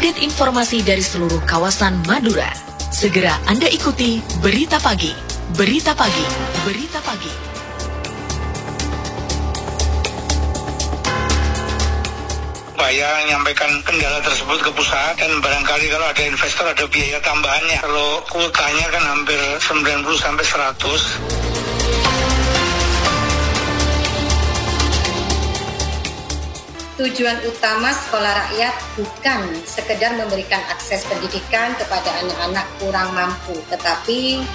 update informasi dari seluruh kawasan Madura. Segera Anda ikuti Berita Pagi. Berita Pagi. Berita Pagi. Upaya menyampaikan kendala tersebut ke pusat, dan barangkali kalau ada investor ada biaya tambahannya. Kalau kuotanya kan hampir 90 sampai 100. Tujuan utama sekolah rakyat bukan sekedar memberikan akses pendidikan kepada anak-anak kurang mampu, tetapi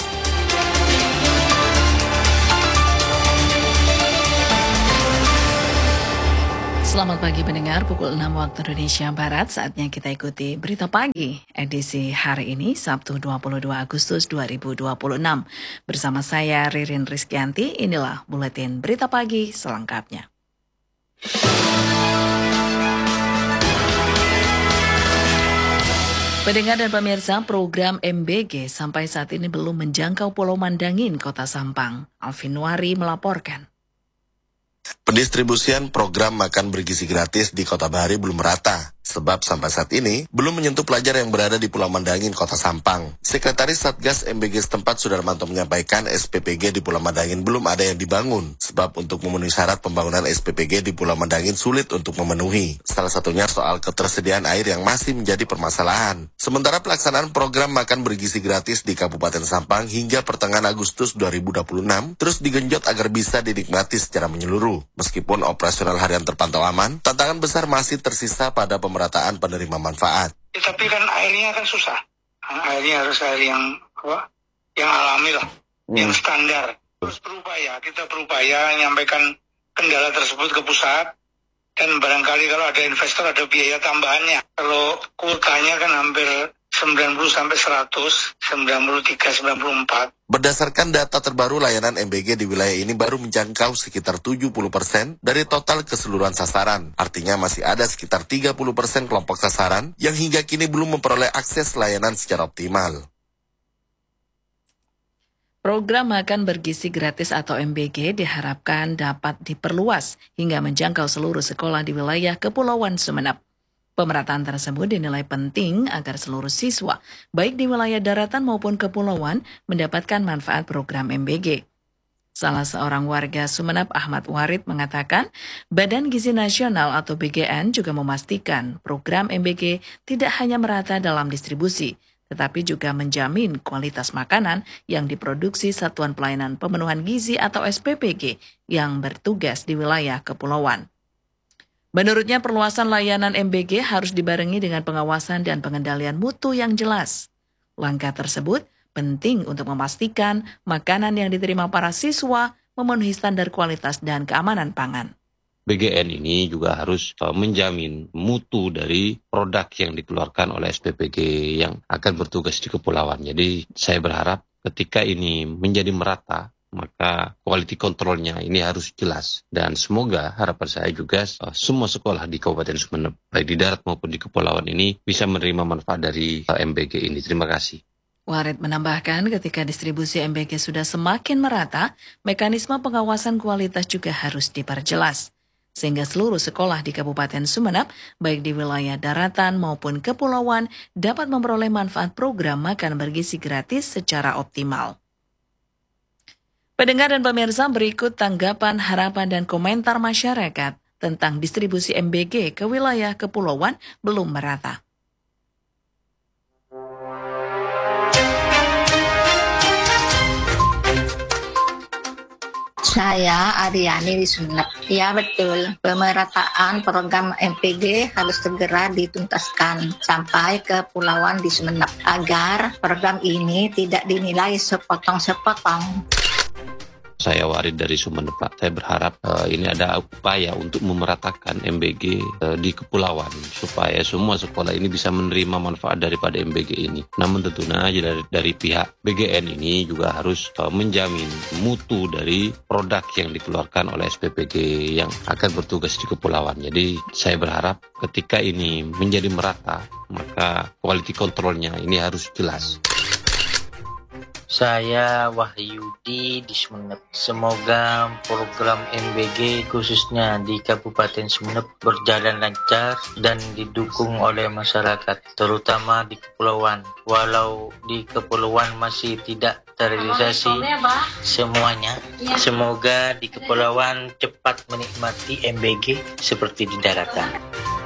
Selamat pagi pendengar, pukul 6 waktu Indonesia Barat, saatnya kita ikuti Berita Pagi, edisi hari ini, Sabtu 22 Agustus 2026. Bersama saya Ririn Rizkyanti, inilah Buletin Berita Pagi selengkapnya. Pendengar dan pemirsa, program MBG sampai saat ini belum menjangkau Pulau Mandangin, Kota Sampang. Alvinwari melaporkan. Pendistribusian program makan bergizi gratis di Kota Bahari belum merata, sebab sampai saat ini belum menyentuh pelajar yang berada di Pulau Mandangin, Kota Sampang. Sekretaris Satgas MBG setempat Sudarmanto menyampaikan SPPG di Pulau Mandangin belum ada yang dibangun, sebab untuk memenuhi syarat pembangunan SPPG di Pulau Mandangin sulit untuk memenuhi. Salah satunya soal ketersediaan air yang masih menjadi permasalahan. Sementara pelaksanaan program makan bergizi gratis di Kabupaten Sampang hingga pertengahan Agustus 2026 terus digenjot agar bisa dinikmati secara menyeluruh. Meskipun operasional harian terpantau aman, tantangan besar masih tersisa pada pemerataan penerima manfaat. Tapi kan airnya kan susah. Airnya harus air yang alami lah, yang standar. Terus kita berupaya menyampaikan kendala tersebut ke pusat, dan barangkali kalau ada investor ada biaya tambahannya. Kalau kuotanya kan hampir 90 sampai 100, 93, 94. Berdasarkan data terbaru, layanan MBG di wilayah ini baru menjangkau sekitar 70% dari total keseluruhan sasaran. Artinya masih ada sekitar 30% kelompok sasaran yang hingga kini belum memperoleh akses layanan secara optimal. Program makan bergizi gratis atau MBG diharapkan dapat diperluas hingga menjangkau seluruh sekolah di wilayah Kepulauan Sumeneb. Pemerataan tersebut dinilai penting agar seluruh siswa, baik di wilayah daratan maupun kepulauan, mendapatkan manfaat program MBG. Salah seorang warga Sumeneb, Ahmad Warid, mengatakan Badan Gizi Nasional atau BGN juga memastikan program MBG tidak hanya merata dalam distribusi, tetapi juga menjamin kualitas makanan yang diproduksi Satuan Pelayanan Pemenuhan Gizi atau SPPG yang bertugas di wilayah kepulauan. Menurutnya, perluasan layanan MBG harus dibarengi dengan pengawasan dan pengendalian mutu yang jelas. Langkah tersebut penting untuk memastikan makanan yang diterima para siswa memenuhi standar kualitas dan keamanan pangan. BGN ini juga harus menjamin mutu dari produk yang dikeluarkan oleh SPPG yang akan bertugas di kepulauan. Jadi saya berharap ketika ini menjadi merata, maka quality controlnya ini harus jelas. Dan semoga harapan saya juga semua sekolah di Kabupaten Sumeneb, baik di darat maupun di kepulauan ini, bisa menerima manfaat dari MBG ini. Terima kasih. Warid menambahkan ketika distribusi MBG sudah semakin merata, mekanisme pengawasan kualitas juga harus diperjelas. Sehingga seluruh sekolah di Kabupaten Sumeneb, baik di wilayah daratan maupun kepulauan, dapat memperoleh manfaat program makan bergizi gratis secara optimal. Pendengar dan pemirsa, berikut tanggapan, harapan, dan komentar masyarakat tentang distribusi MBG ke wilayah kepulauan belum merata. Saya Ariani di Sumeneb. Ya betul, pemerataan program MPG harus segera dituntaskan sampai ke Pulauan di Sumeneb agar program ini tidak dinilai sepotong-sepotong. Saya Warid dari Sumeneb, Pak. Saya berharap ini ada upaya untuk memeratakan MBG di kepulauan supaya semua sekolah ini bisa menerima manfaat daripada MBG ini. Namun tentunya dari pihak BGN ini juga harus menjamin mutu dari produk yang dikeluarkan oleh SPPG yang akan bertugas di kepulauan. Jadi saya berharap ketika ini menjadi merata, maka quality controlnya ini harus jelas. Saya Wahyudi di Sumeneb. Semoga program MBG khususnya di Kabupaten Sumeneb berjalan lancar dan didukung oleh masyarakat, terutama di kepulauan. Walau di kepulauan masih tidak terrealisasi semuanya, semoga di kepulauan cepat menikmati MBG seperti di daratan.